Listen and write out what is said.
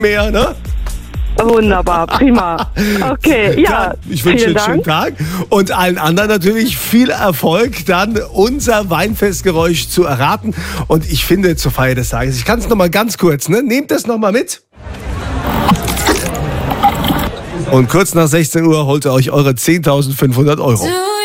mehr, ne? Wunderbar, prima. Okay, ja. Ich wünsche vielen einen schönen Tag und allen anderen natürlich viel Erfolg, dann unser Weinfestgeräusch zu erraten. Und ich finde, zur Feier des Tages, ich kann es nochmal ganz kurz, ne? Nehmt das nochmal mit. Und kurz nach 16 Uhr holt ihr euch eure 10.500 €.